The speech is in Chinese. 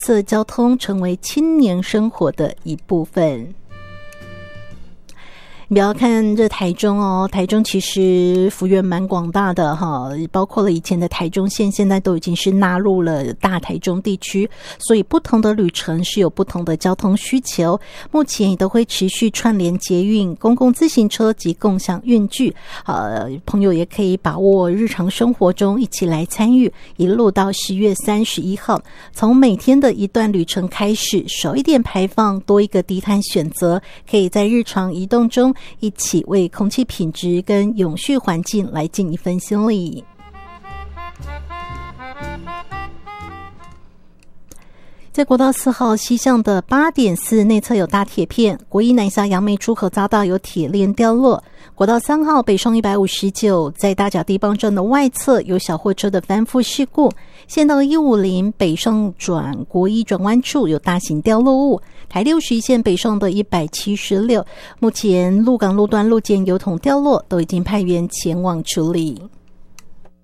色交通成为青年生活的一部分。不要看这台中哦，台中其实幅员蛮广大的哈，包括了以前的台中县，现在都已经是纳入了大台中地区，所以不同的旅程是有不同的交通需求。目前也都会持续串联捷运、公共自行车及共享运具，朋友也可以把握日常生活中一起来参与，一路到10月31号，从每天的一段旅程开始，少一点排放，多一个低碳选择，可以在日常移动中一起为空气品质跟永续环境来尽一份心力。在国道4号西向的8.4内侧有大铁片，国一南下杨梅出口匝道有铁链掉落。国道3号北上159在大甲地磅站的外侧有小货车的翻覆事故。县道150北上转国一转弯处有大型掉落物。台61线北上的176，目前鹿港路段路肩有桶掉落，都已经派员前往处理。